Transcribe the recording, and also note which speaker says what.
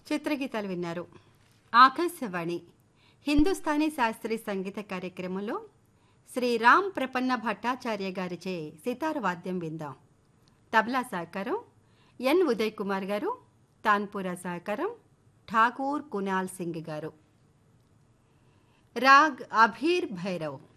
Speaker 1: చిత్రగీతాలు విన్నారు. ఆకాశవాణి హిందుస్థానీ శాస్త్రీయ సంగీత కార్యక్రమంలో శ్రీ రామ్ ప్రపన్న భట్టాచార్య గారిచే సితార్ వాద్యం విందాం. తబలా సహకారం ఎన్ ఉదయ్ కుమార్ గారు, తాన్పురా సహకారం ఠాకూర్ కునాల్ సింగ్ గారు. రాగ్ అభీర్ భైరవ్.